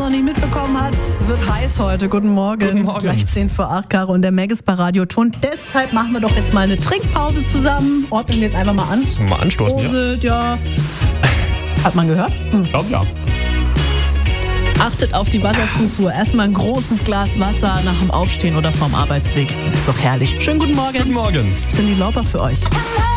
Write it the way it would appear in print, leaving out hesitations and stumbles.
noch nicht mitbekommen hat, wird heiß heute. Guten Morgen. Guten Morgen. Gleich 10 vor 8, Caro und der Meg ist bei Radio Ton. Deshalb machen wir doch jetzt mal eine Trinkpause zusammen. Ordnen wir jetzt einfach mal an. Sollen wir mal anstoßen, Prosit, ja. Hat man gehört? Ich glaube, ja. Achtet auf die Wasserzufuhr. Erstmal ein großes Glas Wasser nach dem Aufstehen oder vorm Arbeitsweg. Das ist doch herrlich. Schönen guten Morgen. Guten Morgen. Cindy Lauper für euch.